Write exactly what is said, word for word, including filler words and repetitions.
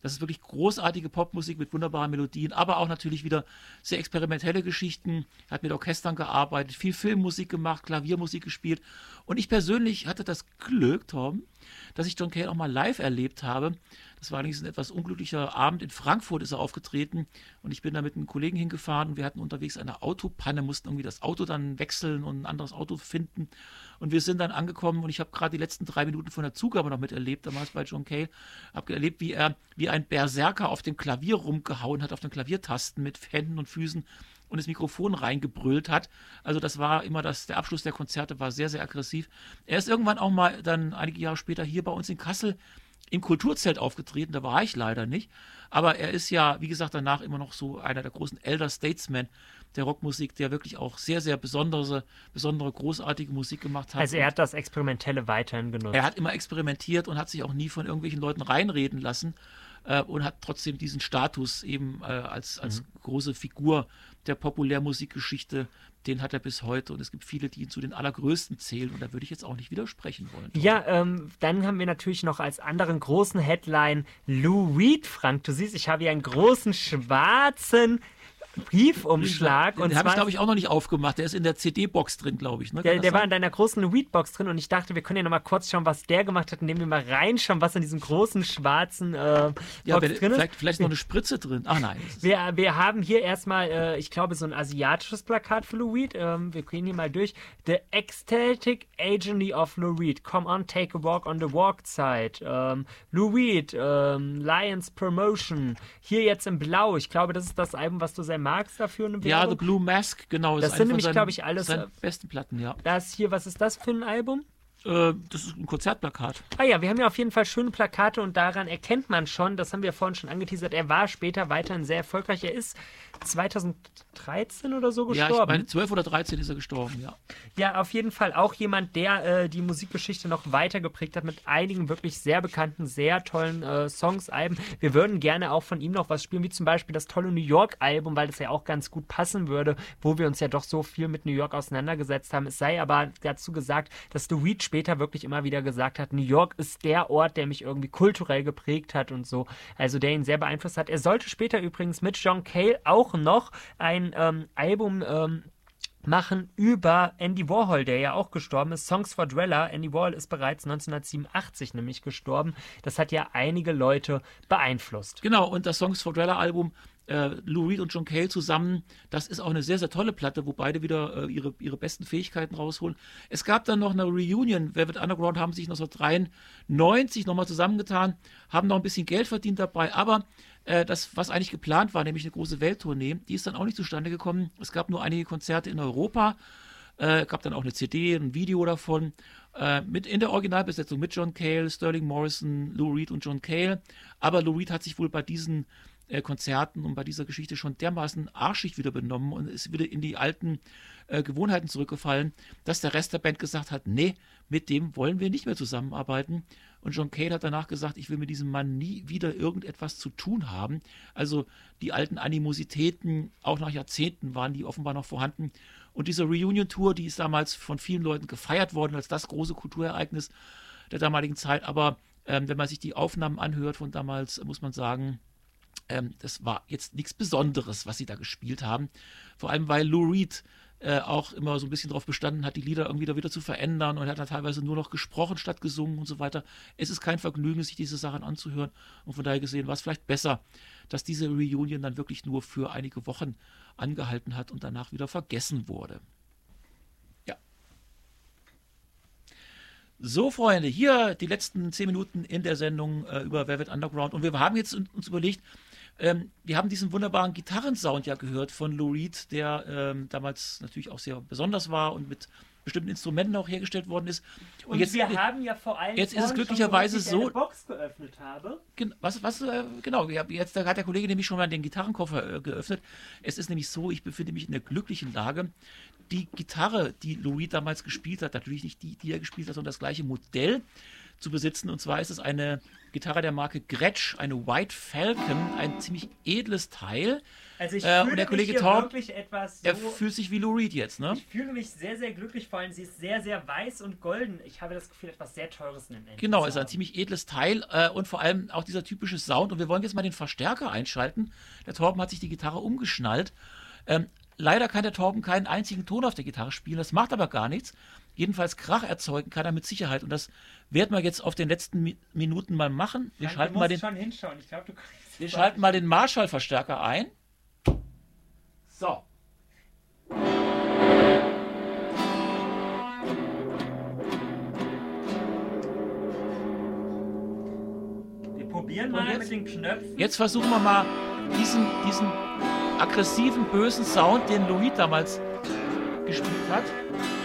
Das ist wirklich großartige Popmusik mit wunderbaren Melodien, aber auch natürlich wieder sehr experimentelle Geschichten. Er hat mit Orchestern gearbeitet, viel Filmmusik gemacht, Klaviermusik gespielt. Und ich persönlich hatte das Glück, Tom, dass ich John Cale auch mal live erlebt habe. Das war allerdings ein etwas unglücklicher Abend. In Frankfurt ist er aufgetreten und ich bin da mit einem Kollegen hingefahren und wir hatten unterwegs eine Autopanne, mussten irgendwie das Auto dann wechseln und ein anderes Auto finden. Und wir sind dann angekommen und ich habe gerade die letzten drei Minuten von der Zugabe noch miterlebt, damals bei John Cale. Habe erlebt, wie er wie ein Berserker auf dem Klavier rumgehauen hat, auf den Klaviertasten mit Händen und Füßen und das Mikrofon reingebrüllt hat. Also das war immer das, der Abschluss der Konzerte war sehr, sehr aggressiv. Er ist irgendwann auch mal dann einige Jahre später hier bei uns in Kassel im Kulturzelt aufgetreten, da war ich leider nicht. Aber er ist ja, wie gesagt, danach immer noch so einer der großen Elder Statesmen der Rockmusik, der wirklich auch sehr, sehr besondere, besondere, großartige Musik gemacht hat. Also er hat das Experimentelle weiterhin genutzt. Er hat immer experimentiert und hat sich auch nie von irgendwelchen Leuten reinreden lassen äh, und hat trotzdem diesen Status eben äh, als, als mhm. große Figur der Populärmusikgeschichte, den hat er bis heute und es gibt viele, die ihn zu den allergrößten zählen und da würde ich jetzt auch nicht widersprechen wollen. Tom. Ja, ähm, dann haben wir natürlich noch als anderen großen Headline Lou Reed, Frank. Du siehst, ich habe hier einen großen schwarzen Briefumschlag. Den, den habe ich, glaube ich, auch noch nicht aufgemacht. Der ist in der C D-Box drin, glaube ich. Ne? Der, der war in deiner großen Lou Reed-Box drin und ich dachte, wir können ja noch mal kurz schauen, was der gemacht hat, indem wir mal reinschauen, was in diesem großen schwarzen äh, ja, Box wer, drin ist. Vielleicht, vielleicht noch eine Spritze drin. Ach nein. Wir, wir haben hier erstmal, äh, ich glaube, so ein asiatisches Plakat für Lou Reed. Ähm, wir gehen hier mal durch. The Ecstatic Agony of Lou Reed. Come on, take a walk on the walk side. Ähm, Lou Reed, ähm, Lions Promotion. Hier jetzt in Blau. Ich glaube, das ist das Album, was du sehr magst dafür. Eine ja, The Blue Mask, genau. Das sind nämlich, glaube ich, alles seine besten Platten, ja. Das hier, was ist das für ein Album? Äh, das ist ein Konzertplakat. Ah ja, wir haben ja auf jeden Fall schöne Plakate und daran erkennt man schon, das haben wir vorhin schon angeteasert, er war später weiterhin sehr erfolgreich. Er ist zweitausenddreizehn oder so gestorben. Ja, ich meine, zwölf oder dreizehn ist er gestorben, ja. Ja, auf jeden Fall auch jemand, der äh, die Musikgeschichte noch weiter geprägt hat mit einigen wirklich sehr bekannten, sehr tollen äh, Songs, Alben. Wir würden gerne auch von ihm noch was spielen, wie zum Beispiel das tolle New York-Album, weil das ja auch ganz gut passen würde, wo wir uns ja doch so viel mit New York auseinandergesetzt haben. Es sei aber dazu gesagt, dass Lou Reed später wirklich immer wieder gesagt hat, New York ist der Ort, der mich irgendwie kulturell geprägt hat und so, also der ihn sehr beeinflusst hat. Er sollte später übrigens mit John Cale auch noch ein ähm, Album ähm, machen über Andy Warhol, der ja auch gestorben ist. Songs for Dweller. Andy Warhol ist bereits neunzehnhundertsiebenundachtzig nämlich gestorben. Das hat ja einige Leute beeinflusst. Genau, und das Songs for Dweller Album, äh, Lou Reed und John Cale zusammen, das ist auch eine sehr, sehr tolle Platte, wo beide wieder äh, ihre, ihre besten Fähigkeiten rausholen. Es gab dann noch eine Reunion. Velvet Underground haben sich neunzehnhundertdreiundneunzig nochmal zusammengetan, haben noch ein bisschen Geld verdient dabei, aber äh, das, was eigentlich geplant war, nämlich eine große Welttournee, die ist dann auch nicht zustande gekommen. Es gab nur einige Konzerte in Europa, äh, gab dann auch eine C D, ein Video davon, äh, mit in der Originalbesetzung mit John Cale, Sterling Morrison, Lou Reed und John Cale. Aber Lou Reed hat sich wohl bei diesen äh, Konzerten und bei dieser Geschichte schon dermaßen arschig wieder benommen und ist wieder in die alten äh, Gewohnheiten zurückgefallen, dass der Rest der Band gesagt hat, nee, mit dem wollen wir nicht mehr zusammenarbeiten. Und John Cale hat danach gesagt, ich will mit diesem Mann nie wieder irgendetwas zu tun haben. Also die alten Animositäten, auch nach Jahrzehnten, waren die offenbar noch vorhanden. Und diese Reunion-Tour, die ist damals von vielen Leuten gefeiert worden als das große Kulturereignis der damaligen Zeit. Aber ähm, wenn man sich die Aufnahmen anhört von damals, muss man sagen, ähm, das war jetzt nichts Besonderes, was sie da gespielt haben. Vor allem, weil Lou Reed Äh, auch immer so ein bisschen darauf bestanden hat, die Lieder irgendwie da wieder zu verändern und er hat dann teilweise nur noch gesprochen statt gesungen und so weiter. Es ist kein Vergnügen, sich diese Sachen anzuhören und von daher gesehen war es vielleicht besser, dass diese Reunion dann wirklich nur für einige Wochen angehalten hat und danach wieder vergessen wurde. Ja. So, Freunde, hier die letzten zehn Minuten in der Sendung äh, über Velvet Underground und wir haben jetzt uns überlegt, Ähm, wir haben diesen wunderbaren Gitarrensound ja gehört von Lou Reed, der ähm, damals natürlich auch sehr besonders war und mit bestimmten Instrumenten auch hergestellt worden ist. Und, und jetzt, wir haben ja vor allem jetzt ist es glücklicherweise schon, wo ich so, eine Box geöffnet habe. Was, was, äh, genau, jetzt da hat der Kollege nämlich schon mal den Gitarrenkoffer äh, geöffnet. Es ist nämlich so, ich befinde mich in der glücklichen Lage, die Gitarre, die Lou Reed damals gespielt hat, natürlich nicht die, die er gespielt hat, sondern das gleiche Modell, zu besitzen. Und zwar ist es eine Gitarre der Marke Gretsch, eine White Falcon, ein ziemlich edles Teil. Also ich Äh, fühle und der mich Kollege hier Torb, wirklich etwas so... Er fühlt sich wie Lou Reed jetzt, ne? Ich fühle mich sehr, sehr glücklich, vor allem sie ist sehr, sehr weiß und golden. Ich habe das Gefühl, etwas sehr Teures in den Enden Genau, zu ist ein haben. ziemlich edles Teil äh, und vor allem auch dieser typische Sound. Und wir wollen jetzt mal den Verstärker einschalten. Der Torben hat sich die Gitarre umgeschnallt. Ähm, leider kann der Torben keinen einzigen Ton auf der Gitarre spielen, das macht aber gar nichts. Jedenfalls Krach erzeugen kann er mit Sicherheit und das werden wir jetzt auf den letzten Mi Minuten mal machen. Wir Frank, schalten du mal musst den, schon hinschauen. Ich glaube, du kannst wir schalten mal den Marshall-Verstärker ein. So. Wir probieren Und mal jetzt? mit den Knöpfen. Jetzt versuchen wir mal diesen, diesen aggressiven, bösen Sound, den Lou Reed damals gespielt hat.